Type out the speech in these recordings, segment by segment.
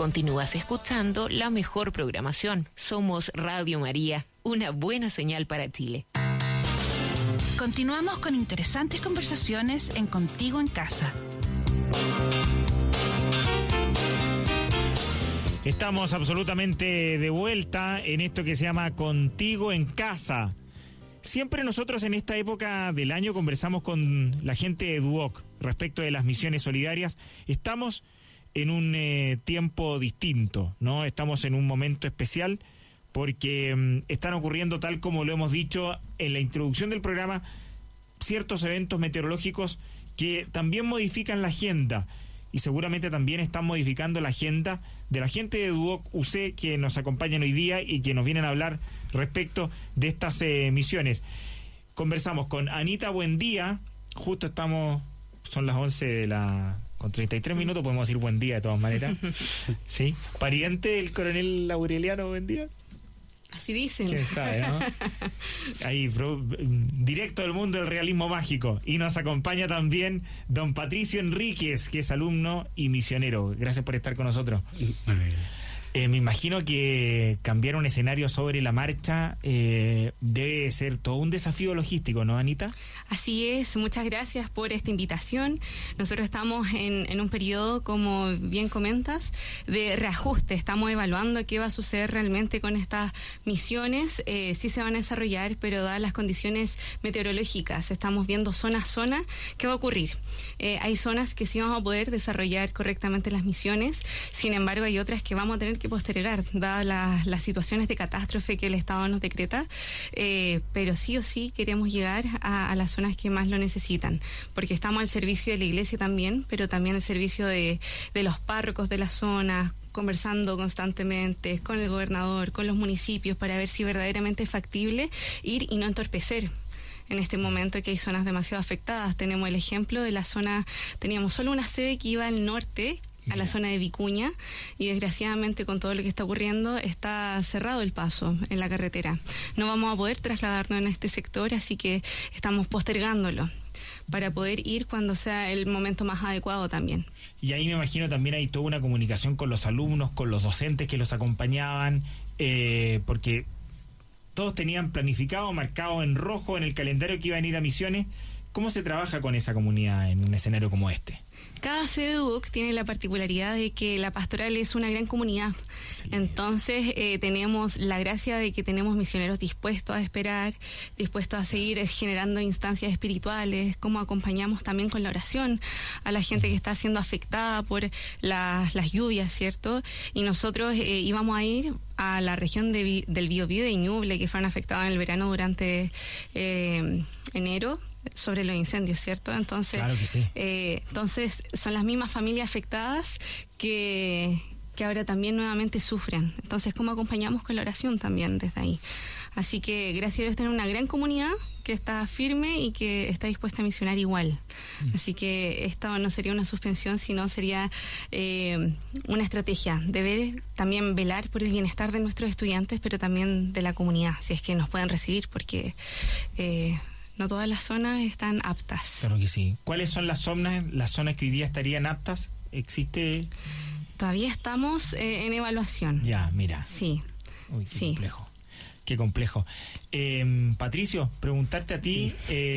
Continúas escuchando la mejor programación. Somos Radio María, una buena señal para Chile. Continuamos con interesantes conversaciones en Contigo en Casa. Estamos absolutamente de vuelta en esto que se llama Contigo en Casa. Siempre nosotros en esta época del año conversamos con la gente de Duoc respecto de las misiones solidarias. Estamos en un tiempo distinto, ¿no? Estamos en un momento especial porque están ocurriendo, tal como lo hemos dicho en la introducción del programa, ciertos eventos meteorológicos que también modifican la agenda y seguramente también están modificando la agenda de la gente de Duoc UC que nos acompañan hoy día y que nos vienen a hablar respecto de estas misiones. Conversamos con Anita Buendía, justo estamos, son las 11 con 33 minutos, podemos decir buen día de todas maneras. ¿Sí? Pariente del coronel Aureliano Buendía. Así dicen. ¿Quién sabe, no? Ahí, directo del mundo del realismo mágico. Y nos acompaña también don Patricio Enríquez, que es alumno y misionero. Gracias por estar con nosotros. Me imagino que cambiar un escenario sobre la marcha debe ser todo un desafío logístico, ¿no, Anita? Así es, muchas gracias por esta invitación. Nosotros estamos en un periodo, como bien comentas, de reajuste. Estamos evaluando qué va a suceder realmente con estas misiones. Sí se van a desarrollar, pero dadas las condiciones meteorológicas, estamos viendo zona a zona qué va a ocurrir. Hay zonas que sí vamos a poder desarrollar correctamente las misiones, sin embargo hay otras que vamos a tener que postergar, dadas las situaciones de catástrofe que el Estado nos decreta, pero sí o sí queremos llegar a las zonas que más lo necesitan, porque estamos al servicio de la iglesia también, pero también al servicio de los párrocos de las zonas, conversando constantemente con el gobernador, con los municipios, para ver si verdaderamente es factible ir y no entorpecer. En este momento que hay zonas demasiado afectadas, tenemos el ejemplo de la zona, teníamos solo una sede que iba al norte, a la zona de Vicuña, y desgraciadamente con todo lo que está ocurriendo está cerrado el paso en la carretera. No vamos a poder trasladarnos en este sector, así que estamos postergándolo para poder ir cuando sea el momento más adecuado también. Y ahí me imagino también hay toda una comunicación con los alumnos, con los docentes que los acompañaban, porque todos tenían planificado, marcado en rojo en el calendario que iban a ir a misiones. ¿Cómo se trabaja con esa comunidad en un escenario como este? Cada sede de Duoc tiene la particularidad de que la pastoral es una gran comunidad. Entonces tenemos la gracia de que tenemos misioneros dispuestos a esperar, dispuestos a seguir generando instancias espirituales, como acompañamos también con la oración a la gente que está siendo afectada por las lluvias, ¿cierto? Y nosotros íbamos a ir a la región del Biobío de Ñuble, que fueron afectados en el verano durante enero, sobre los incendios, ¿cierto? Entonces, claro que sí. Entonces son las mismas familias afectadas que ahora también nuevamente sufren. Entonces, ¿cómo acompañamos con la oración también desde ahí? Así que gracias a Dios tener una gran comunidad que está firme y que está dispuesta a misionar igual. Así que esto no sería una suspensión, sino sería una estrategia de ver, también velar por el bienestar de nuestros estudiantes, pero también de la comunidad, si es que nos pueden recibir, porque no todas las zonas están aptas. Claro que sí. ¿Cuáles son las zonas que hoy día estarían aptas? ¿Existe? Todavía estamos en evaluación. Ya, mira. Sí. Uy, qué sí. complejo. Qué complejo. Patricio, preguntarte a ti,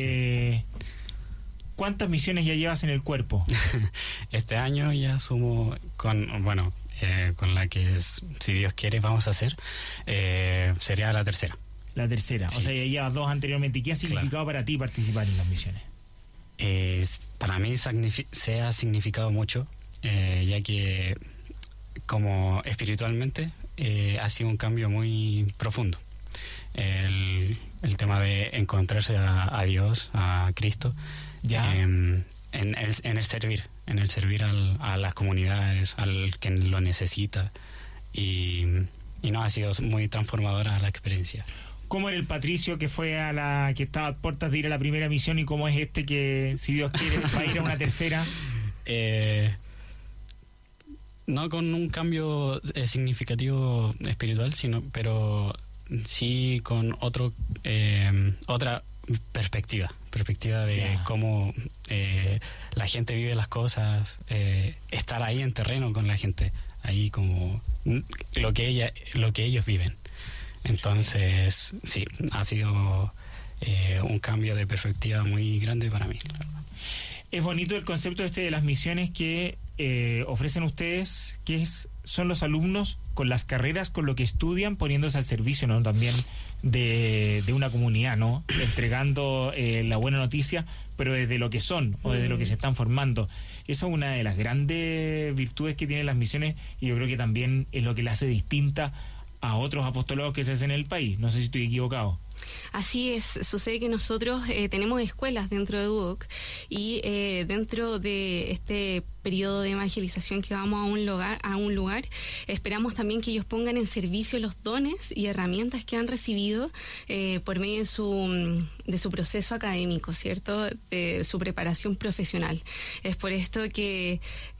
¿cuántas misiones ya llevas en el cuerpo? Este año ya sumo con la que, si Dios quiere, vamos a hacer, sería la tercera. La tercera, sí. O sea, ya llevas 2 anteriormente. ¿Y qué ha significado para ti participar en las misiones? Para mí se ha significado mucho, ya que como espiritualmente ha sido un cambio muy profundo. El tema de encontrarse a Dios, a Cristo, ya. En el servir a las comunidades, al que lo necesita, y no, ha sido muy transformadora la experiencia. ¿Cómo era el Patricio que fue que estaba a puertas de ir a la primera misión, y cómo es este que, si Dios quiere, va a ir a una tercera? No con un cambio significativo espiritual, pero sí con otra perspectiva de cómo la gente vive las cosas, estar ahí en terreno con la gente, ahí como lo que ellos viven. Entonces, sí, ha sido un cambio de perspectiva muy grande para mí. Es bonito el concepto de las misiones que ofrecen ustedes, que son los alumnos con las carreras, con lo que estudian, poniéndose al servicio, ¿no? También de una comunidad, ¿no? Entregando la buena noticia, pero desde lo que son o desde lo que se están formando. Esa es una de las grandes virtudes que tienen las misiones, y yo creo que también es lo que la hace distinta a otros apostolados que se hacen en el país. No sé si estoy equivocado. Así es, sucede que nosotros tenemos escuelas dentro de Duoc, y dentro de este periodo de evangelización que vamos a un lugar, esperamos también que ellos pongan en servicio los dones y herramientas que han recibido por medio de su proceso académico, ¿cierto? De su preparación profesional. Es por esto que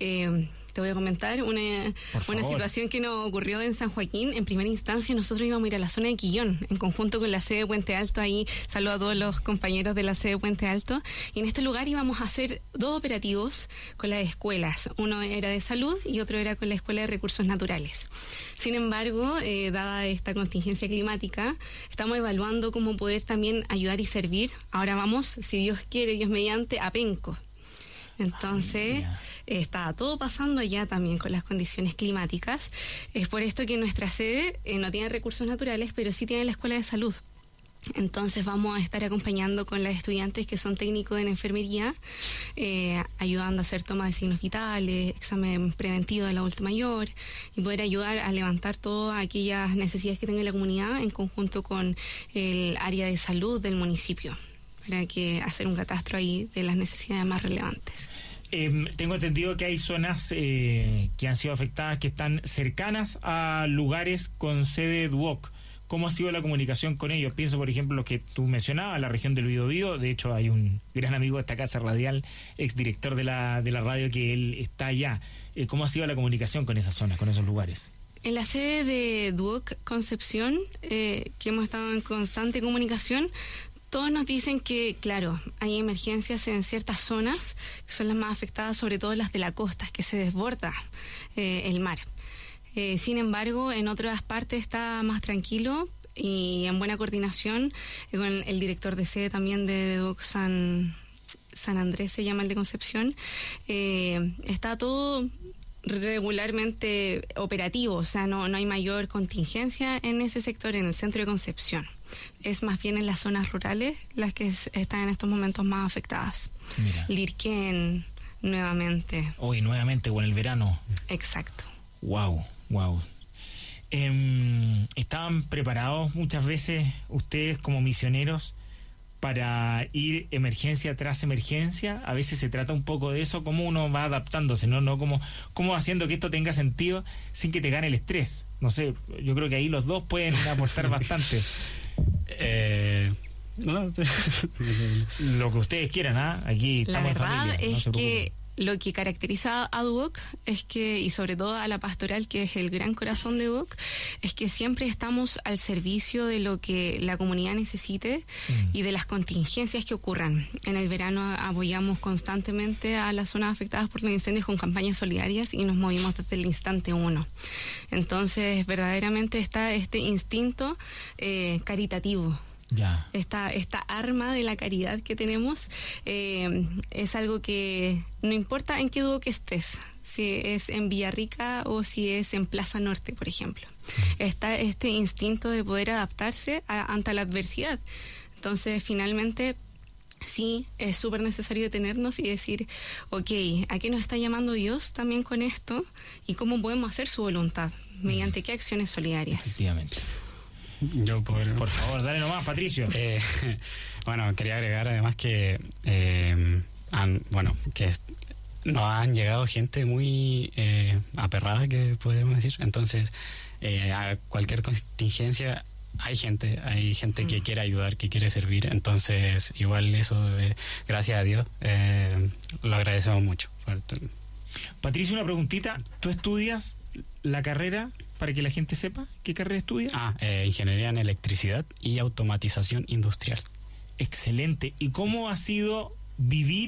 te voy a comentar una situación que nos ocurrió en San Joaquín. En primera instancia, nosotros íbamos a ir a la zona de Quillón, en conjunto con la sede de Puente Alto. Ahí saludo a todos los compañeros de la sede de Puente Alto. Y en este lugar íbamos a hacer 2 operativos con las escuelas. Uno era de salud y otro era con la Escuela de Recursos Naturales. Sin embargo, dada esta contingencia climática, estamos evaluando cómo poder también ayudar y servir. Ahora vamos, si Dios quiere, Dios mediante, a Penco. Entonces, está todo pasando allá también con las condiciones climáticas. Es por esto que nuestra sede no tiene recursos naturales, pero sí tiene la Escuela de Salud. Entonces vamos a estar acompañando con las estudiantes que son técnicos en enfermería, ayudando a hacer toma de signos vitales, examen preventivo de el adulto mayor, y poder ayudar a levantar todas aquellas necesidades que tenga la comunidad en conjunto con el área de salud del municipio, para que hacer un catastro ahí de las necesidades más relevantes. Tengo entendido que hay zonas que han sido afectadas, que están cercanas a lugares con sede Duoc. ¿Cómo ha sido la comunicación con ellos? Pienso, por ejemplo, lo que tú mencionabas, la región del Biobío. De hecho, hay un gran amigo de esta casa radial, exdirector de la radio, que él está allá. ¿Cómo ha sido la comunicación con esas zonas, con esos lugares? En la sede de Duoc Concepción, que hemos estado en constante comunicación, todos nos dicen que, claro, hay emergencias en ciertas zonas, que son las más afectadas, sobre todo las de la costa, que se desborda el mar. Sin embargo, en otras partes está más tranquilo y en buena coordinación con el director de sede también de Duoc San Andrés, se llama el de Concepción. Está todo regularmente operativo, o sea, no hay mayor contingencia en ese sector, en el centro de Concepción. Es más bien en las zonas rurales las que están en estos momentos más afectadas. Mira. Lirquén, nuevamente. Hoy nuevamente, o en el verano. Exacto. Wow. ¿Estaban preparados muchas veces ustedes como misioneros para ir emergencia tras emergencia? A veces se trata un poco de eso, cómo uno va adaptándose, no cómo haciendo que esto tenga sentido sin que te gane el estrés. No sé, yo creo que ahí los dos pueden aportar bastante. No. Lo que ustedes quieran, ¿ah? Aquí estamos en familia. La verdad es no que lo que caracteriza a Duoc es que, y sobre todo a la pastoral, que es el gran corazón de Duoc, es que siempre estamos al servicio de lo que la comunidad necesite y de las contingencias que ocurran. En el verano apoyamos constantemente a las zonas afectadas por los incendios con campañas solidarias y nos movimos desde el instante 1. Entonces, verdaderamente está este instinto caritativo. Ya. Esta arma de la caridad que tenemos es algo que no importa en qué Duoc estés, si es en Villarrica o si es en Plaza Norte, por ejemplo. Está este instinto de poder adaptarse ante la adversidad. Entonces, finalmente, sí, es súper necesario detenernos y decir, ok, ¿a qué nos está llamando Dios también con esto? ¿Y cómo podemos hacer su voluntad? ¿Mediante qué acciones solidarias? Efectivamente. Por favor, dale nomás, Patricio. Bueno, quería agregar además que que nos han llegado gente muy aperrada, que podemos decir. Entonces, a cualquier contingencia hay gente que quiere ayudar, que quiere servir. Entonces, igual eso, gracias a Dios, lo agradecemos mucho. Patricio, una preguntita. ¿Tú estudias la carrera, para que la gente sepa qué carrera estudias? Ingeniería en electricidad y automatización industrial. Excelente. ¿Y cómo ha sido vivir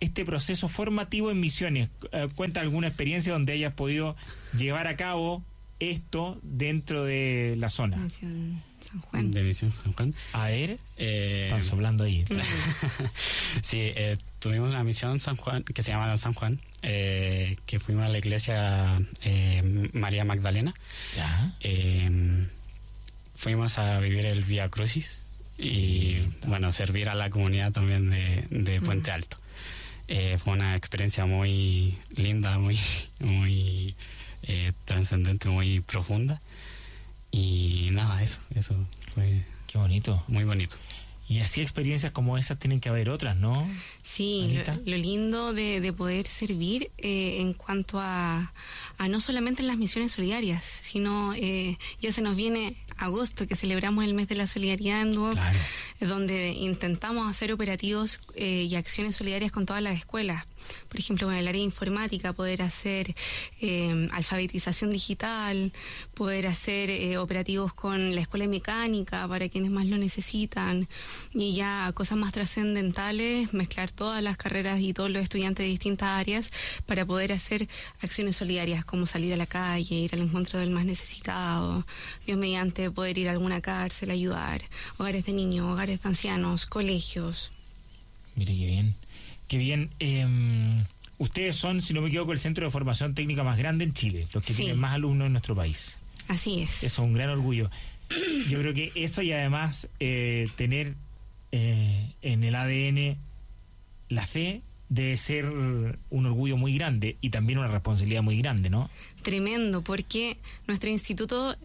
este proceso formativo en Misiones. Cuenta alguna experiencia donde hayas podido llevar a cabo esto dentro de la zona. Misión San Juan. De Misión San Juan. A ver, están soplando ahí. Sí, tuvimos una misión San Juan, que se llama San Juan, que fuimos a la iglesia María Magdalena. Ya. Fuimos a vivir el Vía Crucis y, bueno, servir a la comunidad también de Puente Alto. Fue una experiencia muy linda, muy trascendente, muy profunda. Y nada, eso fue... Qué bonito. Muy bonito. Y así experiencias como esas tienen que haber otras, ¿no? Sí, lo lindo de poder servir en cuanto a no solamente en las misiones solidarias, sino ya se nos viene agosto, que celebramos el mes de la solidaridad en Duoc, Claro. donde intentamos hacer operativos y acciones solidarias con todas las escuelas. Por ejemplo, con el área de informática, poder hacer alfabetización digital, poder hacer operativos con la escuela de mecánica para quienes más lo necesitan, y ya cosas más trascendentales, mezclar todas las carreras y todos los estudiantes de distintas áreas para poder hacer acciones solidarias, como salir a la calle, ir al encuentro del más necesitado, Dios mediante poder ir a alguna cárcel, ayudar, hogares de niños, hogares de ancianos, colegios. Mire qué bien. Qué bien. Ustedes son, si no me equivoco, el centro de formación técnica más grande en Chile, los que Sí. tienen más alumnos en nuestro país. Así es. Eso es un gran orgullo. Yo creo que eso, y además tener en el ADN la fe, debe ser un orgullo muy grande y también una responsabilidad muy grande, ¿no? Tremendo, porque nuestro instituto,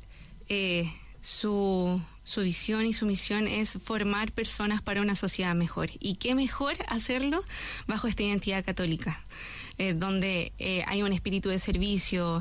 su visión y su misión es formar personas para una sociedad mejor. Y qué mejor hacerlo bajo esta identidad católica, donde hay un espíritu de servicio,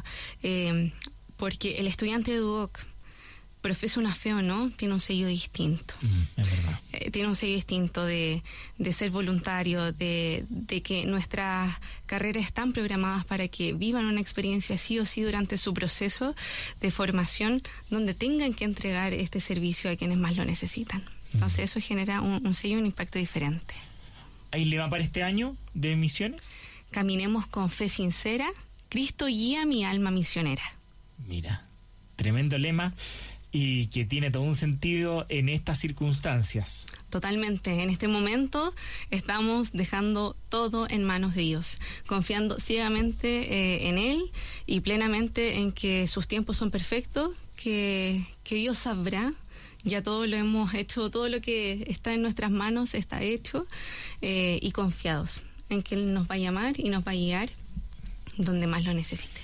porque el estudiante de Duoc, profesa una fe o no, tiene un sello distinto. Es verdad. Tiene un sello distinto de ser voluntario, de que nuestras carreras están programadas para que vivan una experiencia sí o sí durante su proceso de formación, donde tengan que entregar este servicio a quienes más lo necesitan. Entonces eso genera un sello, un impacto diferente. ¿Hay lema para este año de misiones? Caminemos con fe sincera, Cristo guía mi alma misionera. Mira, tremendo lema, y que tiene todo un sentido en estas circunstancias. Totalmente. En este momento estamos dejando todo en manos de Dios, confiando ciegamente en Él y plenamente en que sus tiempos son perfectos, que Dios sabrá. Ya todo lo hemos hecho, todo lo que está en nuestras manos está hecho, y confiados en que Él nos va a llamar y nos va a guiar donde más lo necesite.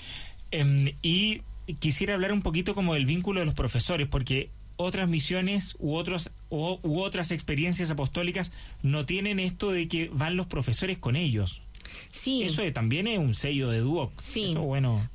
Y quisiera hablar un poquito como del vínculo de los profesores, porque otras misiones u otras experiencias apostólicas no tienen esto de que van los profesores con ellos. Sí. Eso también es un sello de Duoc. Sí. Eso, bueno,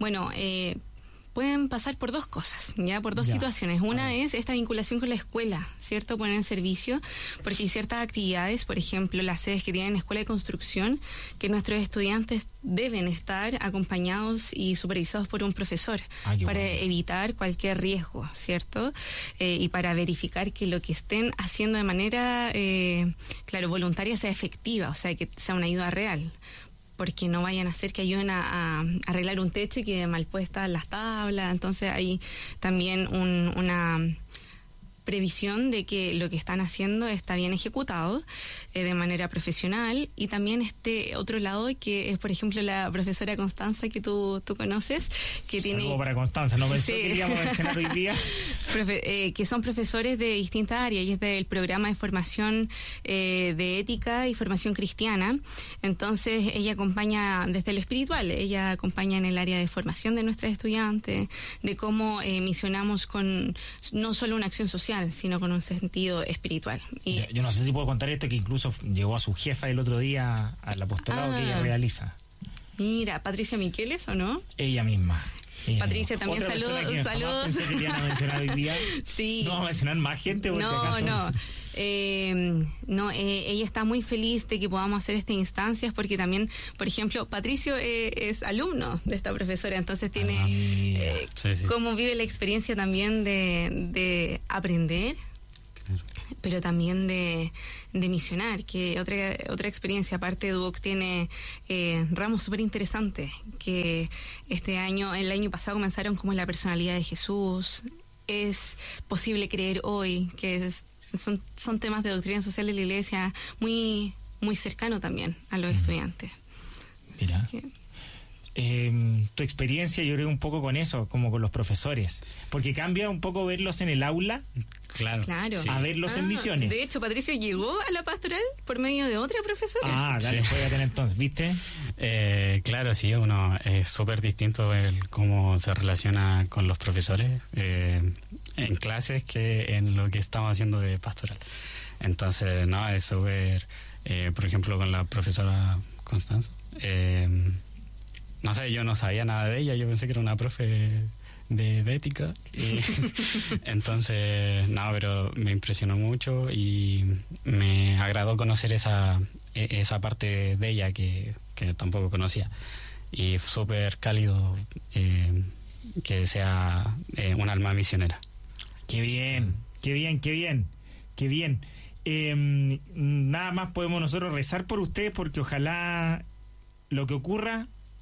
pueden pasar por dos cosas, ya por dos situaciones. Una es esta vinculación con la escuela, ¿cierto? Poner en servicio, porque hay ciertas actividades, por ejemplo, las sedes que tienen escuela de construcción, que nuestros estudiantes deben estar acompañados y supervisados por un profesor para evitar cualquier riesgo, ¿cierto? Y para verificar que lo que estén haciendo de manera, voluntaria sea efectiva, o sea, que sea una ayuda real, porque no vayan a hacer que ayuden a arreglar un techo y que mal puestas las tablas. Entonces hay también una previsión de que lo que están haciendo está bien ejecutado de manera profesional, y también este otro lado que es, por ejemplo, la profesora Constanza, que tú conoces, que tiene... Saludo para Constanza, no pensó que iríamos a mencionar hoy día. Que son profesores de distintas áreas, y es del programa de formación de ética y formación cristiana. Entonces ella acompaña desde lo espiritual, ella acompaña en el área de formación de nuestras estudiantes, de cómo misionamos con no solo una acción social, sino con un sentido espiritual. Y yo no sé si puedo contar esto, que incluso llegó a su jefa el otro día al apostolado que ella realiza. Mira, Patricia Miqueles, ¿o no? Ella misma. Patricia, también saludos. Pensé que iban a mencionar hoy día. Sí. No vamos a mencionar más gente, por si acaso. Ella está muy feliz de que podamos hacer estas instancias, porque también, por ejemplo, Patricio es alumno de esta profesora, entonces tiene cómo vive la experiencia también de aprender. pero también de misionar, que otra experiencia. Aparte, Duoc tiene ramos súper interesantes, que el año pasado comenzaron como la personalidad de Jesús, es posible creer hoy, que son temas de doctrina social de la Iglesia muy, muy cercano también a los estudiantes. Mira. Tu experiencia, yo creo un poco con eso, como con los profesores, porque cambia un poco verlos en el aula. Claro. Sí. A verlos en misiones. De hecho, Patricio llegó a la pastoral por medio de otra profesora. Dale, Sí. juégate entonces, ¿viste? Claro, sí, uno es súper distinto el cómo se relaciona con los profesores en clases que en lo que estamos haciendo de pastoral. Entonces, no, es súper, por ejemplo, con la profesora Constanza, no sé, yo no sabía nada de ella, yo pensé que era una profe de ética. Entonces, no, pero me impresionó mucho y me agradó conocer esa parte de ella que tampoco conocía. Y súper cálido que sea un alma misionera. Qué bien, qué bien, qué bien, qué bien. Nada más podemos nosotros rezar por ustedes, porque ojalá lo que ocurra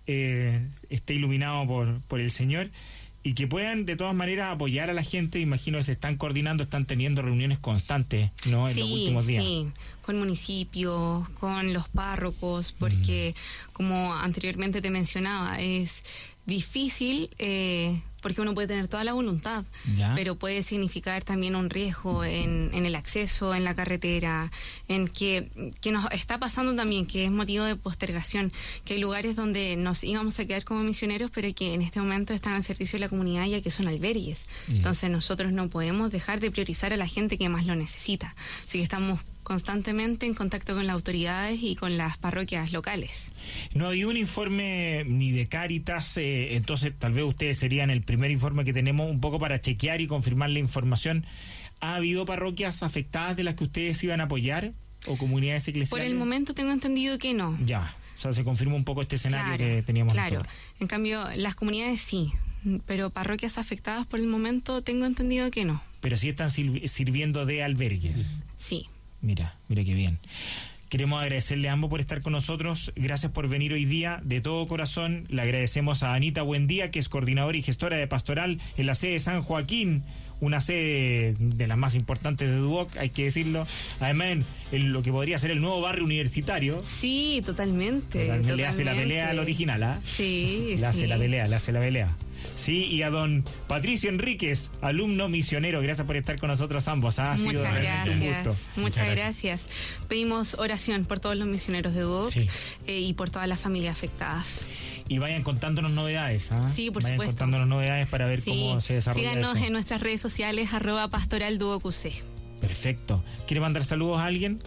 esté iluminado por el Señor, y que puedan de todas maneras apoyar a la gente. Imagino que se están coordinando, están teniendo reuniones constantes, ¿no? En los últimos días. Sí, con municipios, con los párrocos, porque como anteriormente te mencionaba, es difícil porque uno puede tener toda la voluntad, pero puede significar también un riesgo en el acceso, en la carretera, en que nos está pasando también, que es motivo de postergación, que hay lugares donde nos íbamos a quedar como misioneros, pero que en este momento están al servicio de la comunidad, ya que son albergues. Entonces nosotros no podemos dejar de priorizar a la gente que más lo necesita. Así que estamos constantemente en contacto con las autoridades y con las parroquias locales. No hay un informe ni de Cáritas, entonces tal vez ustedes serían el primer informe que tenemos un poco para chequear y confirmar la información. ¿Ha habido parroquias afectadas de las que ustedes iban a apoyar o comunidades eclesiales? Por el momento tengo entendido que no. Ya, o sea, se confirma un poco este escenario que teníamos nosotros. En cambio, las comunidades sí, pero parroquias afectadas por el momento tengo entendido que no. Pero sí están sirviendo de albergues. Sí. Mira qué bien. Queremos agradecerle a ambos por estar con nosotros. Gracias por venir hoy día. De todo corazón le agradecemos a Anita Buendía, que es coordinadora y gestora de pastoral en la sede de San Joaquín, una sede de las más importantes de Duoc, hay que decirlo. Además, en lo que podría ser el nuevo barrio universitario. Sí, totalmente. Le hace la pelea al original, ¿ah? Sí, le hace la pelea. Sí, y a don Patricio Enríquez, alumno misionero, gracias por estar con nosotros ambos. Ha sido realmente un gusto. Muchas gracias. Pedimos oración por todos los misioneros de Duoc y por todas las familias afectadas. Y vayan contándonos novedades, ¿ah? Sí, por vayan supuesto. contándonos novedades para ver cómo se desarrolla. Síganos eso. en nuestras redes sociales, @pastoralduoc. Perfecto. ¿Quiere mandar saludos a alguien?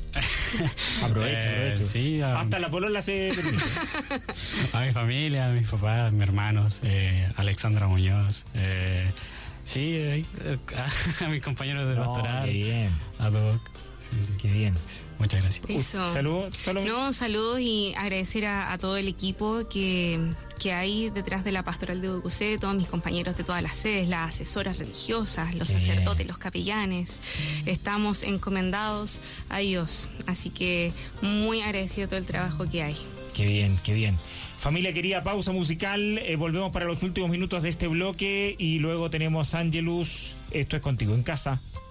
Aprovecha. Sí, hasta la polola se permite. A mi familia, a mis papás, a mis hermanos, Alexandra Muñoz, a mis compañeros de pastoral. Qué bien. A Duoc. Sí. Qué bien. Muchas gracias. Eso. Saludos. Saludos y agradecer a todo el equipo que hay detrás de la pastoral de Duoc, todos mis compañeros de todas las sedes, las asesoras religiosas, los sacerdotes, los capellanes. Estamos encomendados a Dios, así que muy agradecido todo el trabajo que hay. Qué bien. Familia querida, pausa musical. Volvemos para los últimos minutos de este bloque y luego tenemos Ángelus. Esto es Contigo en Casa.